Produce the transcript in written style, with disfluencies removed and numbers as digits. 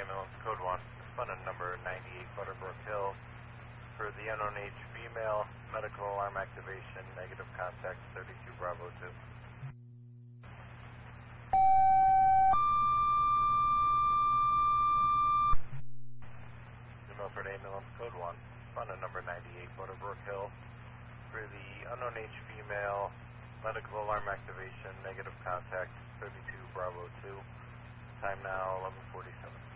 ambulance, code 1. Respondent number 98 Butterbrook Hill. For the unknown age female, medical alarm activation, negative contact, 32 Bravo 2. New Milford ambulance, code 1. Respondent number 98 Butterbrook Hill. For the unknown age female, medical alarm activation, negative contact, 32 Bravo 2. Time now 11:47.